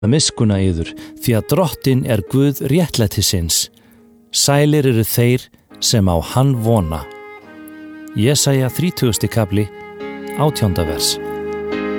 miskuna yður, því að Drottinn er Guð réttlætisins. Sælir eru þeir sem á hann vona. Jesaja 30. kafli, 18. vers.